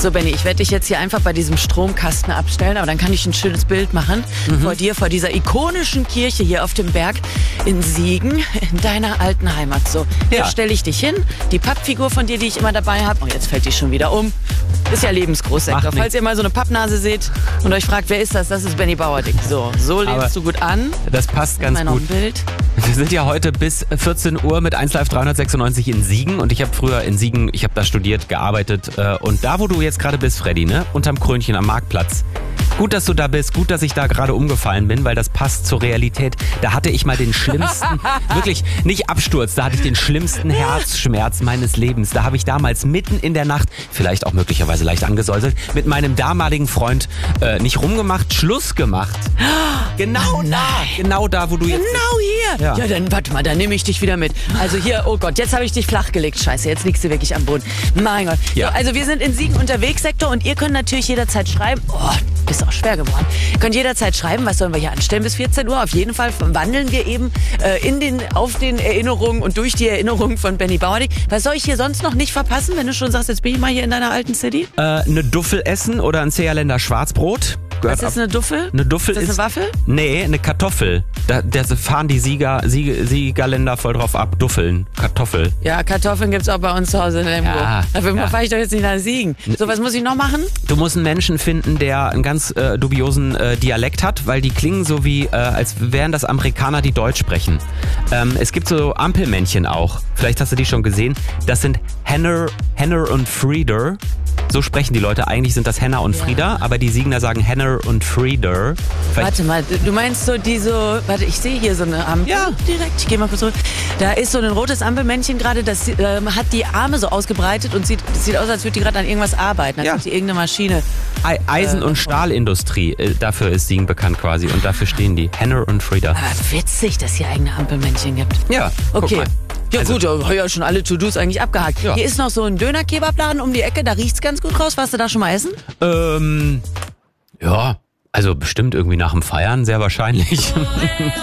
So, Benni, ich werde dich jetzt hier einfach bei diesem Stromkasten abstellen, aber dann kann ich ein schönes Bild machen vor dir, vor dieser ikonischen Kirche hier auf dem Berg in Siegen, in deiner alten Heimat. So, hier stelle ich dich hin, die Pappfigur von dir, die ich immer dabei habe. Und jetzt fällt die schon wieder um. Ist ja lebensgroß, Sektor. Falls ihr mal so eine Pappnase seht und euch fragt, wer ist das? Das ist Benni Bauerdick. So lebst du gut an. Das passt ganz gut. Ein Bild. Wir sind ja heute bis 14 Uhr mit 1Live 396 in Siegen und ich habe früher in Siegen, ich habe da studiert, gearbeitet und da, wo du jetzt gerade bist, Freddy, ne, unterm Krönchen am Marktplatz. Gut, dass du da bist, gut, dass ich da gerade umgefallen bin, weil das passt zur Realität. Da hatte ich mal den schlimmsten, wirklich nicht Absturz, da hatte ich den schlimmsten Herzschmerz meines Lebens. Da habe ich damals mitten in der Nacht, vielleicht auch möglicherweise leicht angesäuselt, mit meinem damaligen Freund nicht rumgemacht, Schluss gemacht. Genau da, wo du jetzt... Genau hier. Ja, dann warte mal, dann nehme ich dich wieder mit. Also hier, oh Gott, jetzt habe ich dich flachgelegt. Scheiße, jetzt liegst du wirklich am Boden. Mein Gott. Ja. So, also wir sind in Siegen unterwegs, Sektor, und ihr könnt natürlich jederzeit schreiben. Oh, ist auch schwer geworden. Ihr könnt jederzeit schreiben, was sollen wir hier anstellen bis 14 Uhr. Auf jeden Fall wandeln wir eben auf den Erinnerungen und durch die Erinnerungen von Benni Bauerdick. Was soll ich hier sonst noch nicht verpassen, wenn du schon sagst, jetzt bin ich mal hier in deiner alten City? Eine Duffel essen oder ein Zeerländer Schwarzbrot. Was ist eine Duffel? Eine Duffel ist das eine Waffel? Nee, eine Kartoffel. Da fahren die Siegerländer voll drauf ab. Duffeln, Kartoffel. Ja, Kartoffeln gibt's auch bei uns zu Hause in Lemgo. Dafür fahre ich doch jetzt nicht nach Siegen. So, was muss ich noch machen? Du musst einen Menschen finden, der einen ganz dubiosen Dialekt hat, weil die klingen so wie, als wären das Amerikaner, die Deutsch sprechen. Es gibt so Ampelmännchen auch. Vielleicht hast du die schon gesehen. Das sind Henner und Frieder. So sprechen die Leute. Eigentlich sind das Henna und Frieda, aber die Siegener sagen Henner und Frieder. Warte mal, du meinst so warte, ich sehe hier so eine Ampel direkt. Ich gehe mal kurz zurück. Da ist so ein rotes Ampelmännchen gerade, das hat die Arme so ausgebreitet und sieht aus, als würde die gerade an irgendwas arbeiten. Als würde die irgendeine Maschine. Eisen- und Stahlindustrie, dafür ist Siegen bekannt quasi und dafür stehen die. Henner und Frieda. Aber witzig, dass hier eigene Ampelmännchen gibt. Ja, okay. Guck mal. Ja gut, da haben ja schon alle To-Dos eigentlich abgehakt. Ja. Hier ist noch so ein Döner-Kebabladen um die Ecke, da riecht's ganz gut raus. Warst du da schon mal essen? Ja, also bestimmt irgendwie nach dem Feiern, sehr wahrscheinlich.